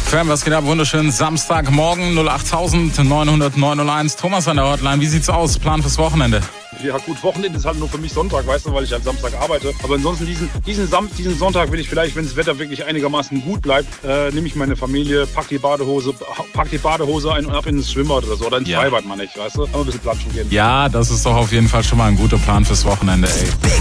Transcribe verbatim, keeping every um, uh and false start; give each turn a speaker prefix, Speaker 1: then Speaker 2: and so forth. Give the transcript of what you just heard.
Speaker 1: Fam, was geht ab? Wunderschönen Samstagmorgen, null acht neun null neun null eins. Thomas an der Hotline, wie sieht's aus? Plan fürs Wochenende?
Speaker 2: Ja gut, Wochenende ist halt nur für mich Sonntag, weißt du, weil ich halt Samstag arbeite. Aber ansonsten diesen, diesen, Sam- diesen Sonntag will ich vielleicht, wenn das Wetter wirklich einigermaßen gut bleibt, äh, nehme ich meine Familie, pack die Badehose, pack die Badehose ein und ab ins Schwimmbad oder so. Oder ins
Speaker 1: Ja.
Speaker 2: Freibad, meine ich, weißt du. Aber ein bisschen platschen gehen.
Speaker 1: Ja, das ist doch auf jeden Fall schon mal ein guter Plan fürs Wochenende, ey.